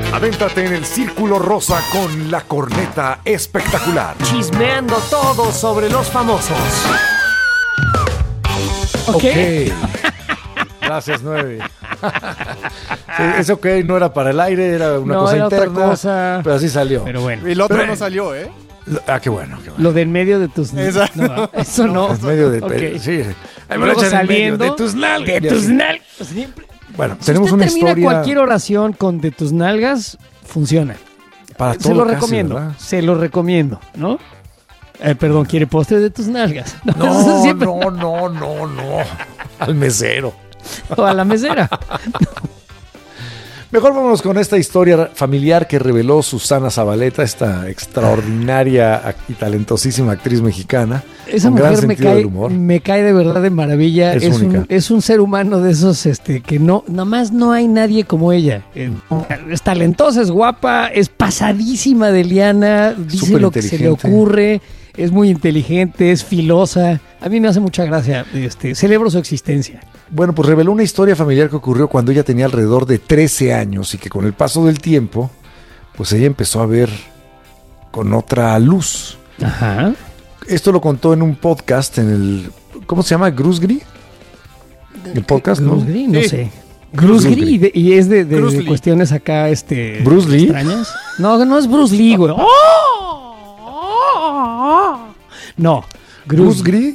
Adéntrate en el Círculo Rosa con la corneta espectacular. Chismeando todo sobre los famosos. Ok. Gracias, 9. Sí, ese ok no era para el aire, era una cosa era interna. otra cosa. Pero así salió. Pero bueno. Y el otro no salió, ¿eh? Qué bueno, qué bueno. Lo de en medio de tus... Exacto. No, eso no. En medio de... Ok. Sí. Ahí me lo Luego echan en medio saliendo de tus nalgas. de tus nalgas. Siempre. Bueno, Si tenemos usted una termina historia cualquier oración con de tus nalgas, funciona. para todo Se lo casi, recomiendo. ¿verdad? Se lo recomiendo, ¿no? Perdón, ¿quiere postre de tus nalgas? No, eso siempre- no. Al mesero. O a la mesera. Mejor vámonos con esta historia familiar que reveló Susana Zabaleta, esta extraordinaria y talentosísima actriz mexicana. Esa con gran mujer sentido del humor. me cae de verdad de maravilla. Es única. Es un ser humano de esos que no, nada más no hay nadie como ella. Es talentosa, es guapa, es pasadísima de liana, dice Súper lo que se le inteligente. ocurre, es muy inteligente, es filosa. A mí me hace mucha gracia. Celebro su existencia. Bueno, pues reveló una historia familiar que ocurrió cuando ella tenía alrededor de 13 años y que con el paso del tiempo, pues ella empezó a ver con otra luz. Ajá. Esto lo contó en un podcast en el... ¿Cómo se llama? ¿Grusgri? ¿El podcast? ¿no? Grusgri, no Sí. sé. Grusgri, y es de Bruce Lee. cuestiones acá, ¿Bruce Lee? extrañas. No es Bruce Lee, güey. No, ¿Grusgri?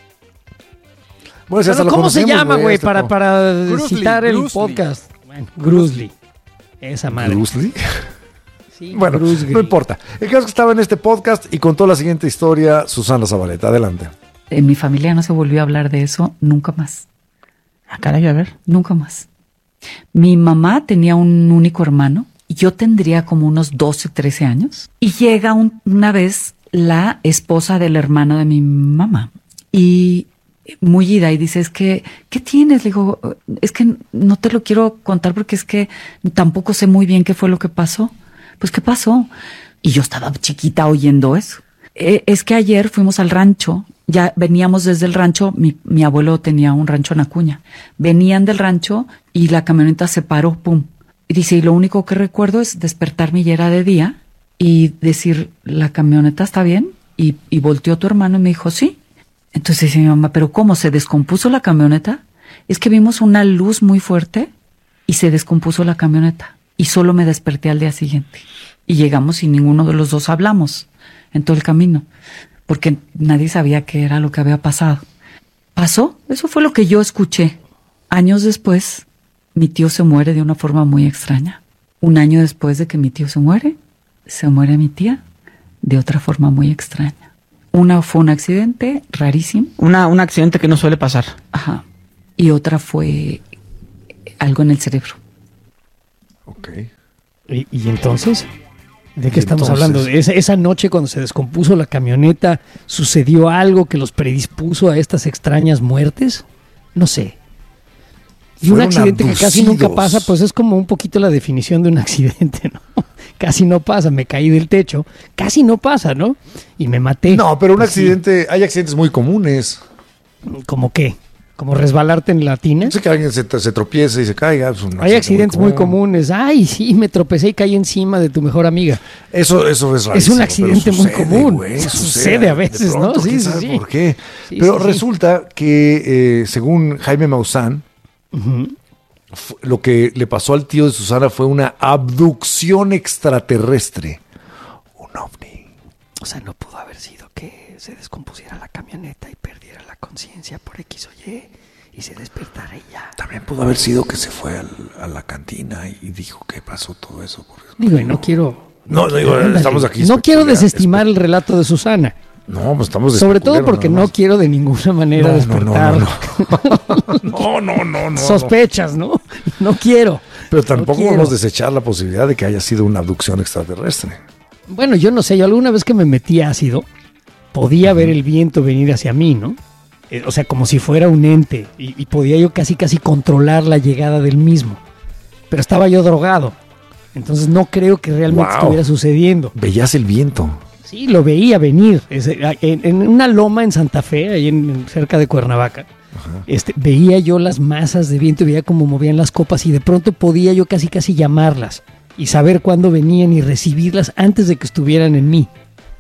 Bueno, si hasta lo ¿cómo se conocemos, llama, güey? hasta Para Bruce citar Lee, el Bruce Lee. podcast. Bueno, Bruce Lee. Esa madre. ¿Bruce Lee? Sí, Bueno, Bruce no Lee. importa. El caso es que estaba en este podcast y contó la siguiente historia Susana Zabaleta. Adelante. En mi familia no se volvió a hablar de eso nunca más. Caray, a ver. Nunca más. Mi mamá tenía un único hermano y yo tendría como unos 12, 13 años. Y llega una vez la esposa del hermano de mi mamá y muy ida y dice, ¿qué tienes? Le digo, es que no te lo quiero contar porque es que tampoco sé muy bien qué fue lo que pasó. Pues, ¿qué pasó? Y yo estaba chiquita oyendo eso. Es que ayer fuimos al rancho, ya veníamos desde el rancho, mi abuelo tenía un rancho en Acuña. Venían del rancho y la camioneta se paró, pum. Y dice, y lo único que recuerdo es despertarme y era de día y decir, ¿la camioneta está bien? Y volteó tu hermano y me dijo, sí. Entonces dice mi mamá, ¿pero cómo? ¿Se descompuso la camioneta? Es que vimos una luz muy fuerte y se descompuso la camioneta. Y solo me desperté al día siguiente. Y llegamos y ninguno de los dos hablamos en todo el camino, porque nadie sabía qué era lo que había pasado. ¿Pasó? Eso fue lo que yo escuché. Años después, mi tío se muere de una forma muy extraña. Un año después de que mi tío se muere mi tía de otra forma muy extraña. Una fue un accidente rarísimo. Un accidente que no suele pasar. Ajá. Y otra fue algo en el cerebro. Ok. ¿Y entonces? ¿De qué Y estamos entonces- hablando? Esa noche cuando se descompuso la camioneta, ¿sucedió algo que los predispuso a estas extrañas muertes? No sé. Y un Fueron accidente que casi nunca abducidos. pasa, pues es como un poquito la definición de un accidente, ¿no? Casi no pasa, me caí del techo, casi no pasa, ¿no? Y me maté. No, pero un Pues sí. accidente, hay accidentes muy comunes. ¿Cómo qué? ¿Como resbalarte en la tina? No sé que alguien se tropiece y se caiga. Es un Hay accidentes muy común. comunes. Ay, sí, me tropecé y caí encima de tu mejor amiga. Eso es rarísimo. Es un accidente pero muy sucede, común. güey, Sucede a veces, De pronto, ¿no? Sí, quién sí, sabe sí. por qué. Sí, Pero sí, sí. resulta que, según Jaime Maussan, lo que le pasó al tío de Susana fue una abducción extraterrestre. Un ovni. O sea, no pudo haber sido que se descompusiera la camioneta y perdiera la conciencia por X o Y y se despertara y ya. También pudo haber sido que se fue a la cantina y dijo que pasó todo eso. Digo, y no quiero... No, digo, estamos aquí. No quiero especular- desestimar el relato de Susana. No, pues estamos Sobre todo especulando porque nada no más. quiero de ninguna manera No, despertar No. sospechas, ¿no? No quiero. Pero tampoco quiero. vamos a desechar la posibilidad de que haya sido una abducción extraterrestre. Bueno, yo no sé, yo alguna vez que me metí ácido, podía ver el viento venir hacia mí, ¿no? O sea, como si fuera un ente, y podía yo casi controlar la llegada del mismo. Pero estaba yo drogado, entonces no creo que realmente Wow. estuviera sucediendo. Veías el viento. Sí, lo veía venir. En una loma en Santa Fe, ahí cerca de Cuernavaca, veía yo las masas de viento, veía cómo movían las copas y de pronto podía yo casi llamarlas. y saber cuándo venían y recibirlas antes de que estuvieran en mí.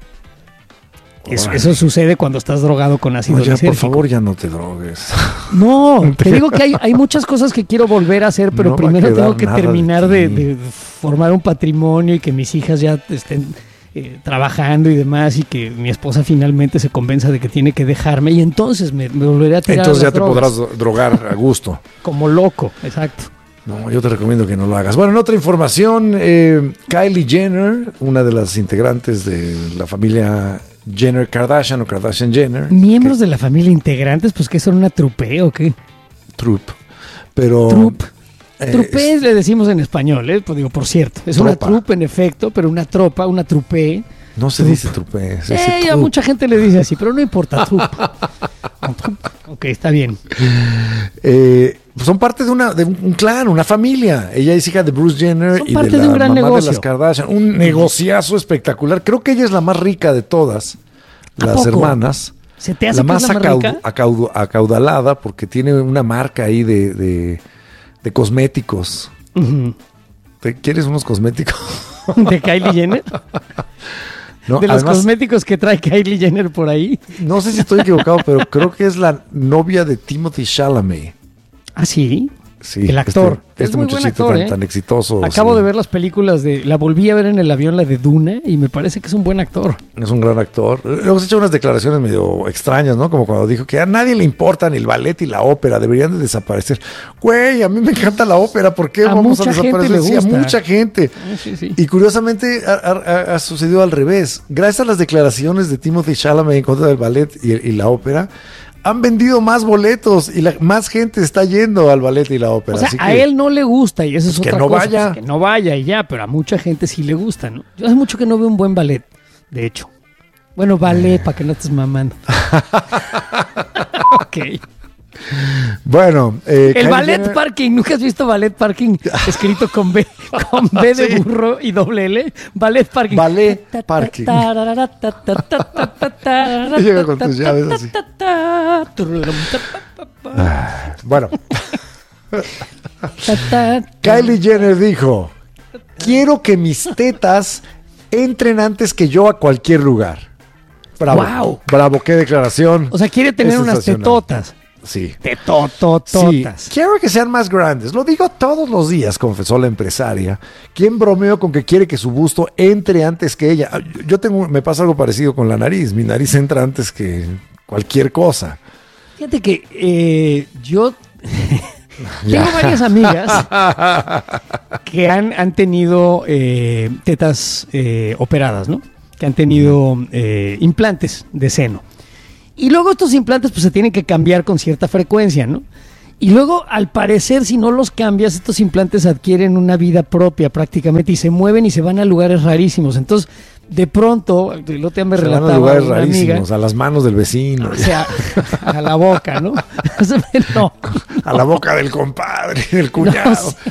Eso sucede cuando estás drogado con ácido No, ya, por lisérgico. favor, ya no te drogues. No, te digo que hay muchas cosas que quiero volver a hacer, pero No va a primero quedar tengo que nada de terminar ti. de formar un patrimonio y que mis hijas ya estén trabajando y demás, y que mi esposa finalmente se convenza de que tiene que dejarme, y entonces me volveré a tirar Entonces a ya las te drogas. podrás drogar a gusto. Como loco, exacto. No, yo te recomiendo que no lo hagas. Bueno, en otra información, Kylie Jenner, una de las integrantes de la familia Jenner Kardashian o Kardashian Jenner. Miembros de la familia integrantes, pues que son una trupe o qué. Troupe. Pero... Trupe. Trupe le decimos en español, pues digo, por cierto. Es una Tropa. trupe en efecto, pero una tropa, una trupe. No se dice trupe. Se dice A troupe. mucha gente le dice así, pero no importa, trupe. Ok, está bien. Pues son parte de un clan, una familia. Ella es hija de Bruce Jenner Son y parte de de la un gran mamá de negocio. las Kardashian. Un negociazo espectacular. Creo que ella es la más rica de todas ¿A las poco? hermanas. ¿Se te hace La que más es la más rica? acaudalada porque tiene una marca ahí de cosméticos. Ujú. ¿Quieres unos cosméticos? ¿De Kylie Jenner? No, De los además, cosméticos que trae Kylie Jenner por ahí. no sé si estoy equivocado, pero creo que es la novia de Timothy Chalamet. ¿Ah, sí? Sí, El actor. Es Este muy buen muchachito actor, tan exitoso. Acabo sí. de ver las películas la volví a ver en el avión, la de Duna, y me parece que es un buen actor. Es un gran actor. Luego se ha hecho unas declaraciones medio extrañas, ¿no? Como cuando dijo que a nadie le importan el ballet y la ópera, deberían de desaparecer. Güey, a mí me encanta la ópera, ¿por qué A vamos a mucha gente desaparecer? le Sí, a gusta. mucha gente. Sí, sí. Y curiosamente ha sucedido al revés. Gracias a las declaraciones de Timothy Chalamet en contra del ballet y la ópera, han vendido más boletos y más gente está yendo al ballet y la ópera. O sea, Así a que, él no le gusta y eso es que otra no cosa. vaya. Pues que no vaya y ya, pero a mucha gente sí le gusta, ¿no? Yo hace mucho que no veo un buen ballet, de hecho. Bueno, ballet, para que no estés mamando. Ok. Bueno, El Kylie ballet Jenner- parking, ¿nunca has visto ballet parking escrito con B de Sí. burro y doble L? Ballet parking. Ballet parking. Llega con tus llaves así. Bueno, Kylie Jenner dijo: quiero que mis tetas entren antes que yo a cualquier lugar. Bravo. Wow. Bravo, qué declaración. O sea, quiere tener Es unas sensacional. tetotas. Sí. Tetotototas. Sí, quiero que sean más grandes. Lo digo todos los días, confesó la empresaria, quien bromeó con que quiere que su busto entre antes que ella. Me pasa algo parecido con la nariz. Mi nariz entra antes que cualquier cosa. Fíjate que yo Ya. tengo varias amigas que han tenido tetas operadas, ¿no? Que han tenido implantes de seno. Y luego estos implantes pues se tienen que cambiar con cierta frecuencia, ¿no? Y luego, al parecer, si no los cambias, estos implantes adquieren una vida propia prácticamente y se mueven y se van a lugares rarísimos. Entonces, de pronto, lo te me Se van a relataba lugares una amiga, rarísimos, a las manos del vecino, o sea, a la boca, ¿no? No. a la boca del compadre, del cuñado. No sé.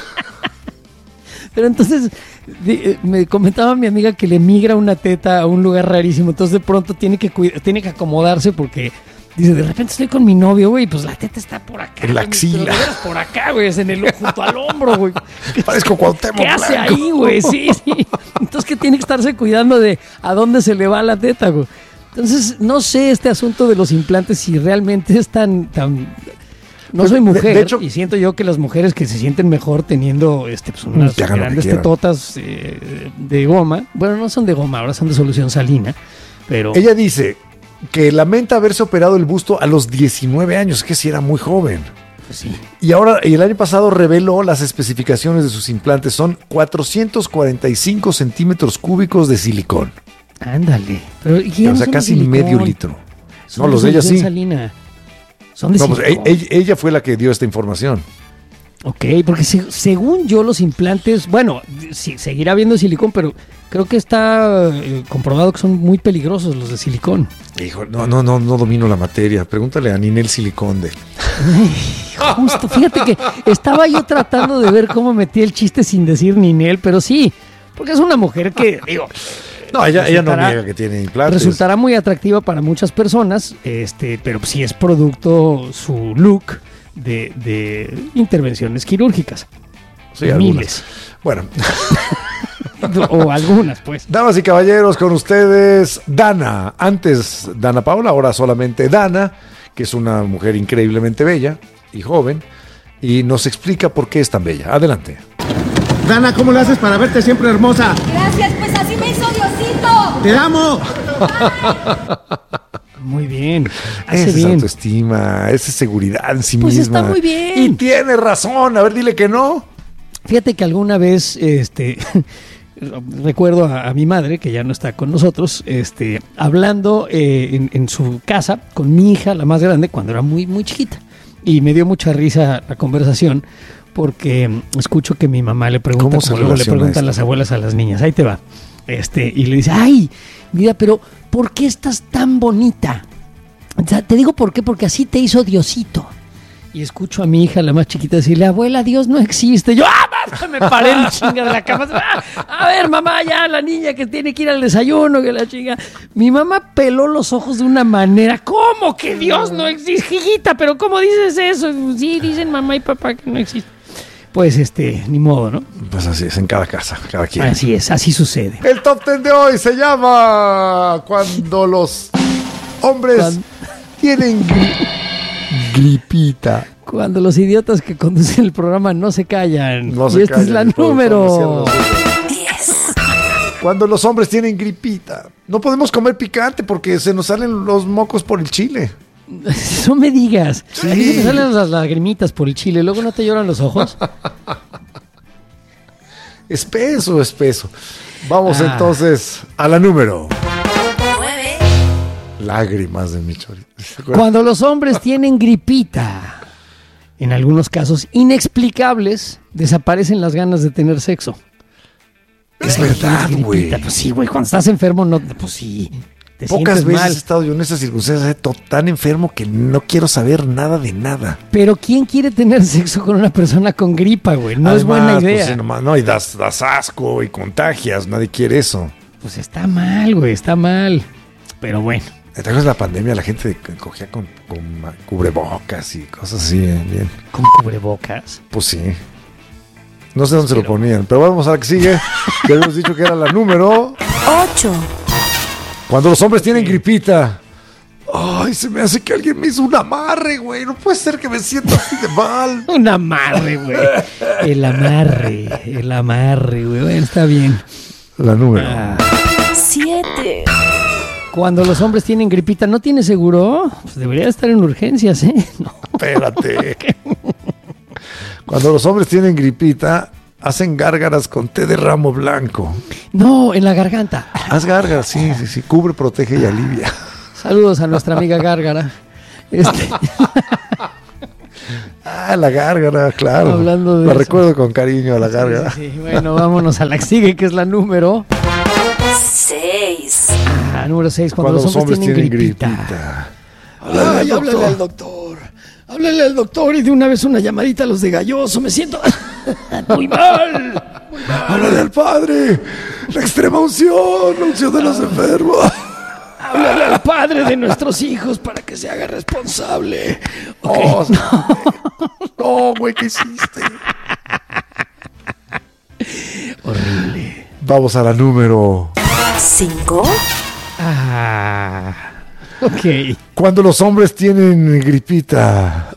Pero entonces me comentaba mi amiga que le migra una teta a un lugar rarísimo, entonces de pronto tiene que acomodarse porque dice, de repente estoy con mi novio, güey, pues la teta está por acá. En la güey, axila. pero de veras por acá, güey, es junto al hombro, güey. Parezco Cuauhtémoc ¿Qué hace Blanco. ahí, güey? Sí. Entonces que tiene que estarse cuidando de a dónde se le va la teta, güey. Entonces, no sé este asunto de los implantes si realmente es tan no Pues, soy mujer de hecho- y siento yo que las mujeres que se sienten mejor teniendo pues unas Que hagan lo que grandes quieran. tetotas de goma, bueno, no son de goma, ahora son de solución salina, pero Ella dice que lamenta haberse operado el busto a los 19 años, que sí era muy joven. pues, sí. Y el año pasado reveló las especificaciones de sus implantes. Son 445 centímetros cúbicos de silicón. Ándale. Pero ya O no sea, son de casi silicón, medio litro. son No, los de ella solución sí. salina. Son de No, pues, silicón. ella fue la que dio esta información. Ok, porque según yo los implantes, bueno, sí, seguirá habiendo silicón, pero creo que está comprobado que son muy peligrosos los de silicón. Hijo, no domino la materia. Pregúntale a Ninel Siliconde. Justo, fíjate que estaba yo tratando de ver cómo metí el chiste sin decir Ninel, pero sí, porque es una mujer que, digo, No, ella no resultará- niega que tiene implantes. resultará muy atractiva para muchas personas, pero sí es producto su look de intervenciones quirúrgicas. Sí, algunas. Miles. Bueno, O algunas, pues. damas y caballeros, con ustedes Dana. Antes Dana Paola, ahora solamente Dana, que es una mujer increíblemente bella y joven, y nos explica por qué es tan bella. Adelante. Dana, ¿cómo lo haces para verte siempre hermosa? Gracias, pues así me hizo Diosito. ¡Te amo! Muy bien. Hace Esa es bien. autoestima, esa es seguridad en sí Pues misma. está muy bien. Y tiene razón. A ver, dile que no. Fíjate que alguna vez, recuerdo a mi madre, que ya no está con nosotros, hablando en su casa con mi hija, la más grande, cuando era muy, muy chiquita. Y me dio mucha risa la conversación, porque escucho que mi mamá le pregunta, ¿Cómo se como luego le relaciona preguntan esto? las abuelas a las niñas, ahí te va. Y le dice, ay, mira, pero ¿por qué estás tan bonita? O sea, te digo por qué, porque así te hizo Diosito. Y escucho a mi hija, la más chiquita, decirle, abuela, Dios no existe. Yo, me paré en chinga de la cama. A ver, mamá, ya la niña que tiene que ir al desayuno, que la chinga. Mi mamá peló los ojos de una manera, ¿cómo que Dios no existe, hijita? ¿Pero cómo dices eso? Sí, dicen mamá y papá que no existe. Pues, ni modo, ¿no? Pues así es, en cada casa, cada quien. Así es, así sucede. El top 10 de hoy se llama Cuando los hombres tienen gripita. Cuando los idiotas que conducen el programa no se callan. No se y esta es la callan, el productor número no cierra. Cuando los hombres tienen gripita. No podemos comer picante porque se nos salen los mocos por el chile. No me digas. Sí. Aquí se te salen las lagrimitas por el chile. Luego no te lloran los ojos. Espeso, espeso. Vamos Ah. entonces a la número. 9. Lágrimas de mi chorito. Cuando los hombres tienen gripita, en algunos casos inexplicables, desaparecen las ganas de tener sexo. Es Cuando tienes verdad, gripita, güey. Pues sí, güey. Cuando estás enfermo, no, pues sí. Te Pocas sientes veces mal. he estado yo en esas circunstancias tan enfermo que no quiero saber nada de nada. Pero ¿quién quiere tener sexo con una persona con gripa, güey? No es buena Además, idea. Pues, sí, nomás, no, y das asco y contagias. Nadie quiere eso. Pues está mal, güey, está mal. Pero bueno. ¿Te acuerdas de la pandemia? La gente cogía con cubrebocas y cosas así. Bien. Con cubrebocas. Pues sí. No sé dónde se lo ponían. Pero vamos a la que sigue. Ya habíamos dicho que era la número. 8. Cuando los hombres tienen gripita. Ay, se me hace que alguien me hizo un amarre, güey. No puede ser que me sienta así de mal. Un amarre, güey. El amarre, güey. Bueno, está bien. La número. 7. Cuando los hombres tienen gripita, ¿no tiene seguro? Pues debería estar en urgencias, ¿eh? No. Espérate. Cuando los hombres tienen gripita, hacen gárgaras con té de ramo blanco. No, en la garganta. Haz gárgaras, sí. Cubre, protege y alivia. Saludos a nuestra amiga Gárgara. Ah, la gárgara, claro. Hablando de la eso. recuerdo con cariño a la gárgara. Sí, bueno, vámonos a la que sigue, que es la número. 6. Número 6. Cuando los hombres tienen gripita. Ay, háblale al doctor. Háblale al doctor y de una vez una llamadita a los de Galloso. Me siento muy mal. Háblale al padre. La extrema unción, la unción de los enfermos. Háblale al padre de nuestros hijos para que se haga responsable. Ok. Oh, no, güey, ¿qué hiciste? Horrible. Vamos a la número. 5. Ok. Cuando los hombres tienen gripita,